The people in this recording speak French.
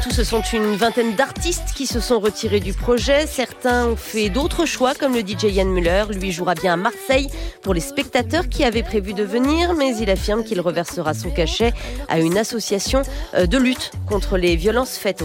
Ce sont une vingtaine d'artistes qui se sont retirés du projet. Certains ont fait d'autres choix, comme le DJ Yann Müller. Lui jouera bien à Marseille pour les spectateurs qui avaient prévu de venir, mais il affirme qu'il reversera son cachet à une association de lutte contre les violences faites